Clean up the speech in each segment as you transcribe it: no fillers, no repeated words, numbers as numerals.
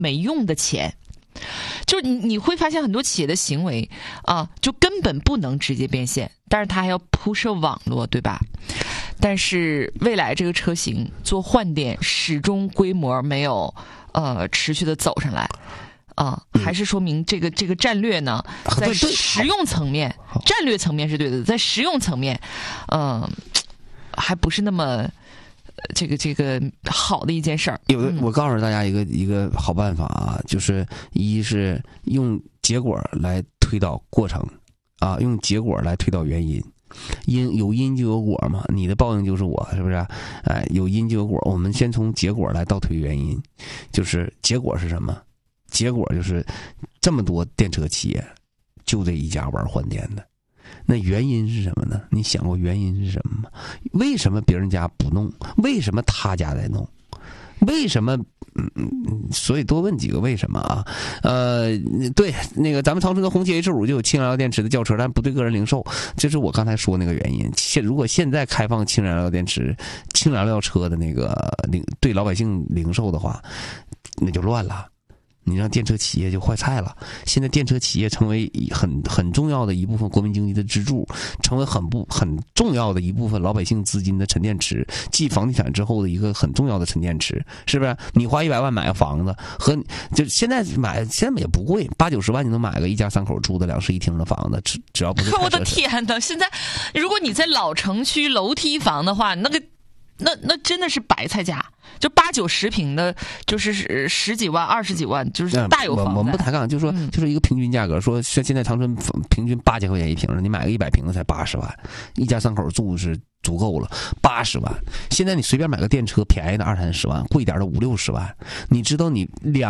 没用的钱。就你会发现很多企业的行为啊，就根本不能直接变现，但是它还要铺设网络，对吧？但是未来这个车型做换电始终规模没有持续的走上来啊，还是说明这个战略呢，在实用层面，战略层面是对的，在实用层面，还不是那么这个好的一件事儿。 我告诉大家一个好办法啊，就是一是用结果来推导过程啊，用结果来推导原因。有因就有果嘛，你的报应就是我，是不是？哎，有因就有果，我们先从结果来倒推原因。就是结果是什么？结果就是这么多电车企业就这一家玩换电的。那原因是什么呢？你想过原因是什么吗？为什么别人家不弄？为什么他家在弄？为什么？所以多问几个为什么啊？对，那个咱们长春的红旗 H5就有氢燃料电池的轿车，但不对个人零售，这是我刚才说那个原因。如果现在开放氢燃料电池、氢燃料车的那个对老百姓零售的话，那就乱了。你让电车企业就坏菜了。现在电车企业成为很重要的一部分国民经济的支柱，成为很重要的一部分老百姓资金的沉淀池，继房地产之后的一个很重要的沉淀池，是不是？你花100万买个房子，和就现在也不贵，80-90万你能买个一家3口住的2室1厅的房子，只要不是。 我的天哪！现在如果你在老城区楼梯房的话，那真的是白菜价。就8-90平的，就是10几万、20几万，就是大有房。 我们不抬杠，就是说，就是一个平均价格。说现在长春平均8000块钱一平，你买个100平的才80万，一家3口住是足够了，80万。现在你随便买个电车，便宜的20-30万，贵点的50-60万。你知道你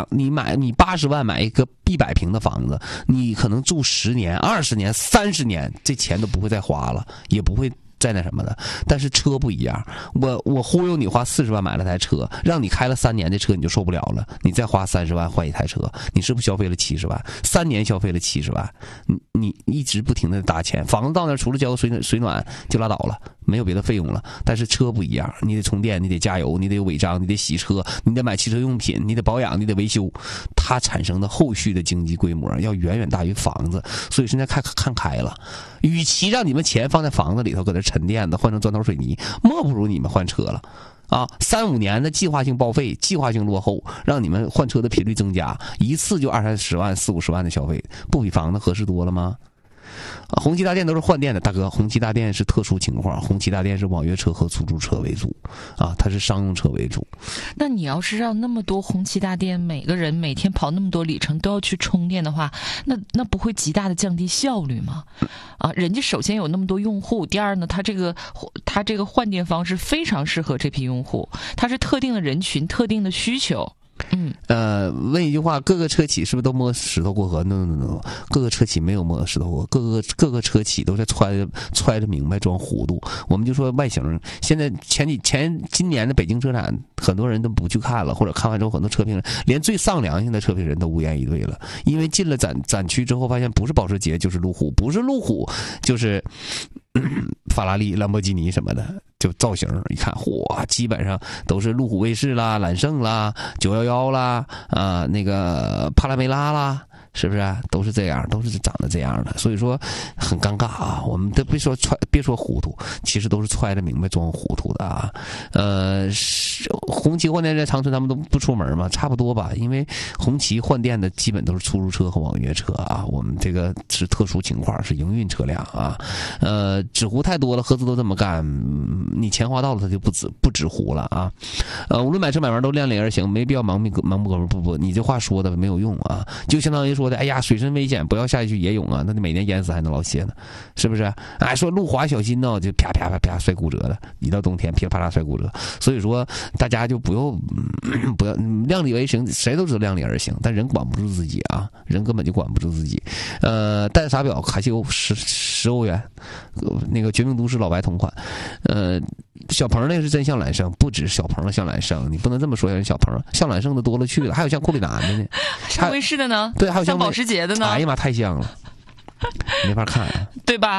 80万买一个100平的房子，你可能住10年、20年、30年，这钱都不会再花了，也不会在那什么的。但是车不一样，我忽悠你花40万买了台车，让你开了3年的车你就受不了了，你再花30万换一台车，你是不是消费了70万？3年消费了70万，你一直不停的打钱，房子到那除了交个水暖就拉倒了，没有别的费用了。但是车不一样，你得充电，你得加油，你得有违章，你得洗车，你得买汽车用品，你得保养，你得维修，它产生的后续的经济规模要远远大于房子。所以现在看开了，与其让你们钱放在房子里头搁这沉淀的换成砖头水泥，莫不如你们换车了啊！3-5年的计划性报废、计划性落后，让你们换车的频率增加，一次就20-30万、40-50万的消费，不比房子合适多了吗？红旗大电都是换电的，大哥，红旗大电是特殊情况，红旗大电是网约车和出租车为主啊，它是商用车为主。 那你要是让那么多红旗大电每个人每天跑那么多里程都要去充电的话，那不会极大的降低效率吗？啊，人家首先有那么多用户，第二呢，它这个换电方式非常适合这批用户，它是特定的人群、特定的需求。 问一句话，各个车企是不是都摸石头过河 ？No， 各个车企没有摸石头过河，各个车企都在揣着明白装糊涂。我们就说外形，现在今年的北京车展，很多人都不去看了，或者看完之后，很多车评人连最丧良心的车评人都无言以对了，因为进了展区之后，发现不是保时捷就是路虎，不是路虎就是法拉利、兰博基尼什么的。就造型一看，嚯，基本上都是路虎卫士啦、揽胜啦、911啦，那个帕拉梅拉啦，是不是都是这样，都是长得这样的？所以说很尴尬啊！我们都别说糊涂，其实都是揣着明白装糊涂的啊。红旗换电在长春他们都不出门嘛，差不多吧，因为红旗换电的基本都是出租车和网约车啊。我们这个是特殊情况，是营运车辆啊。纸糊太多了，合资都这么干。你钱花到了，他就不止糊了啊！无论买车买房都量力而行，没必要盲目不，你这话说的没有用啊！就相当于说的，哎呀，水深危险，不要下去野泳啊！那你每年淹死还能老些呢，是不是？哎，说路滑小心呢，就啪啪啪啪摔骨折了，一到冬天噼里啪啦摔骨折。所以说，大家就不要量力而行，谁都知道量力而行，但人管不住自己啊，人根本就管不住自己。戴傻表卡西欧10欧元，那个绝命毒师老白同款，小鹏那个是真像揽胜，不止小鹏的像揽胜，你不能这么说人小鹏，像揽胜的多了去了，还有像库里南的呢， 像威士的呢， 对，还有像保时捷的呢， 哎呀妈，太像了，没法看、啊， 对吧？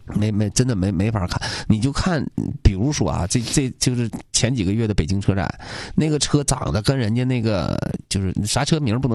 真的没法看。你就看，比如说啊，这就是前几个月的北京车展，那个车长得跟人家那个就是啥车名不能